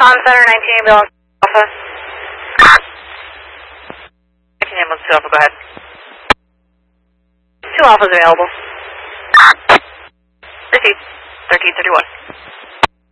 Con Center, 19 ambulance Alpha. 19 ambulance Alpha, go ahead. 2 Alphas available. Proceed, 1331.